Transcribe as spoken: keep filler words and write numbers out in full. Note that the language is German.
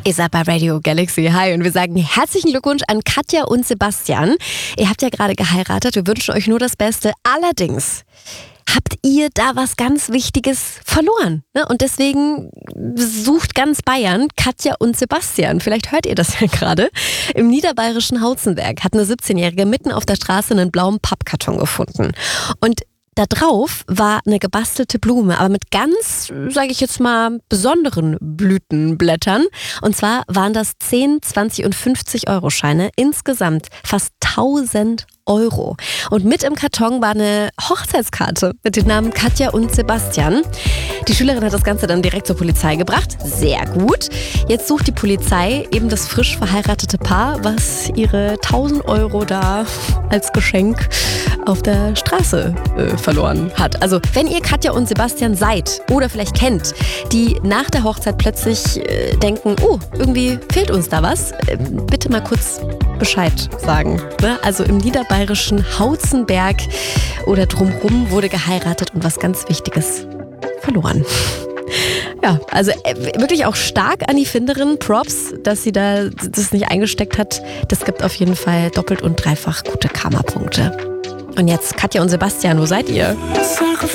Ihr seid bei Radio Galaxy. Hi, und wir sagen herzlichen Glückwunsch an Katja und Sebastian. Ihr habt ja gerade geheiratet, wir wünschen euch nur das Beste. Allerdings habt ihr da was ganz Wichtiges verloren. Ne? Und deswegen sucht ganz Bayern Katja und Sebastian. Vielleicht hört ihr das ja gerade. Im niederbayerischen Hauzenberg hat eine siebzehnjährige mitten auf der Straße einen blauen Pappkarton gefunden. Und da drauf war eine gebastelte Blume, aber mit ganz, sage ich jetzt mal, besonderen Blütenblättern. Und zwar waren das zehn, zwanzig und fünfzig Euro Scheine. Insgesamt fast tausend Euro. Und mit im Karton war eine Hochzeitskarte mit den Namen Katja und Sebastian. Die Schülerin hat das Ganze dann direkt zur Polizei gebracht. Sehr gut. Jetzt sucht die Polizei eben das frisch verheiratete Paar, was ihre tausend Euro da als Geschenk auf der Straße äh, verloren hat. Also wenn ihr Katja und Sebastian seid oder vielleicht kennt, die nach der Hochzeit plötzlich äh, denken, oh, irgendwie fehlt uns da was, äh, bitte mal kurz Bescheid sagen. Ne? Also im niederbayerischen Hauzenberg oder drumherum wurde geheiratet und was ganz Wichtiges verloren. Ja, also äh, wirklich auch stark an die Finderin. Props, dass sie da das nicht eingesteckt hat. Das gibt auf jeden Fall doppelt und dreifach gute Karma-Punkte. Und jetzt Katja und Sebastian, wo seid ihr?